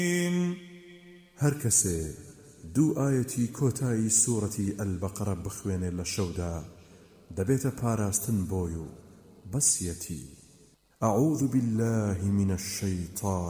هەر کەسێ دوو ئاەتی کۆتایی سوورەتی ئەلبەقەرە بخوێنێ لە شەودا دەبێتە پاراستن بۆی و بەسیەتی. أعوذ بالله من الشيطان